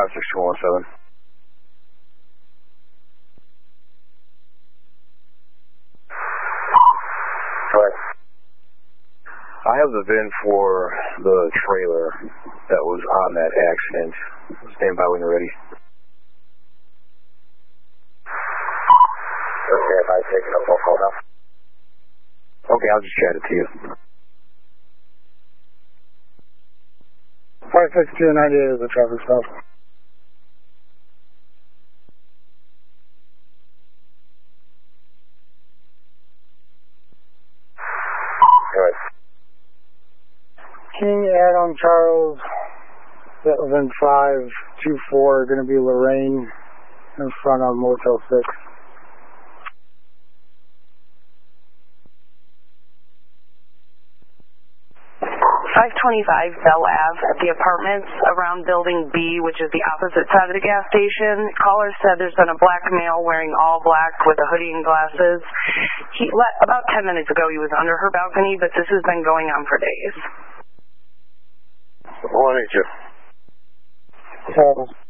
56217. Go ahead. I have the VIN for the trailer that was on that accident. Stand by when you're ready. Okay, if I take it up, I'll call now. Okay, I'll just chat it to you. 56298 is the traffic stop. Go ahead. King Adam Charles, Settlement 524, going to be Lorraine in front of Motel 6. 525 Bell Ave at the apartments around Building B, which is the opposite side of the gas station. Caller said there's been a black male wearing all black with a hoodie and glasses. About 10 minutes ago, he was under her balcony, but this has been going on for days. 182.